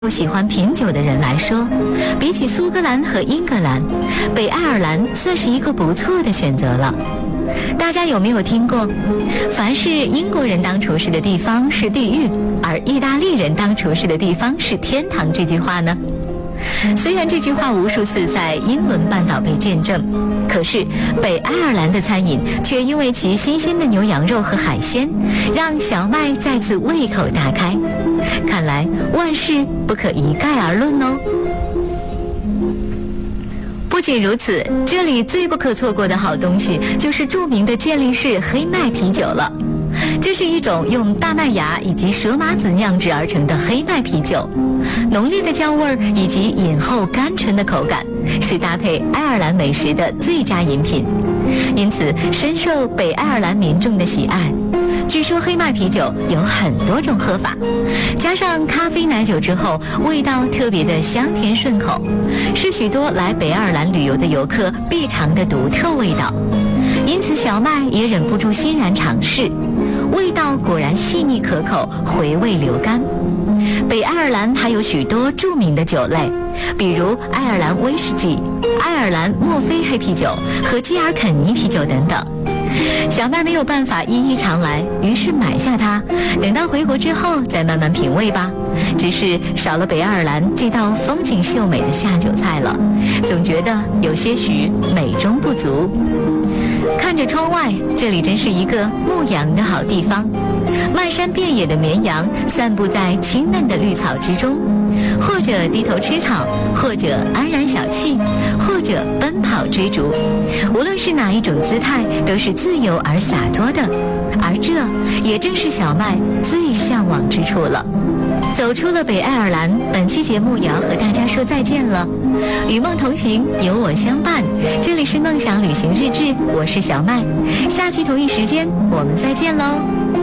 喜欢品酒的人来说，比起苏格兰和英格兰，北爱尔兰算是一个不错的选择了。大家有没有听过凡是英国人当厨师的地方是地狱，而意大利人当厨师的地方是天堂这句话呢？虽然这句话无数次在英伦半岛被见证，可是北爱尔兰的餐饮却因为其新鲜的牛羊肉和海鲜，让小麦再次胃口大开。看来万事不可一概而论哦。不仅如此，这里最不可错过的好东西就是著名的健力士黑麦啤酒了。这是一种用大麦芽以及蛇麻籽酿制而成的黑麦啤酒，浓烈的姜味儿以及饮后甘醇的口感，是搭配爱尔兰美食的最佳饮品，因此深受北爱尔兰民众的喜爱。据说黑麦啤酒有很多种喝法，加上咖啡奶酒之后，味道特别的香甜顺口，是许多来北爱尔兰旅游的游客必尝的独特味道。因此小麦也忍不住欣然尝试，味道果然细腻可口，回味流甘。北爱尔兰还有许多著名的酒类，比如爱尔兰威士忌、爱尔兰墨菲黑啤酒和基尔肯尼啤酒等等。小麦没有办法一一尝来，于是买下它，等到回国之后再慢慢品味吧。只是少了北爱尔兰这道风景秀美的下酒菜了，总觉得有些许美中不足。看着窗外，这里真是一个牧羊的好地方，漫山遍野的绵羊散布在青嫩的绿草之中，或者低头吃草，或者安然小憩，或者奔跑追逐，无论是哪一种姿态都是自由而洒脱的，而这也正是小麦最向往之处了。走出了北爱尔兰，本期节目也要和大家说再见了。与梦同行，有我相伴，这里是梦想旅行日志，我是小麦，下期同一时间我们再见喽。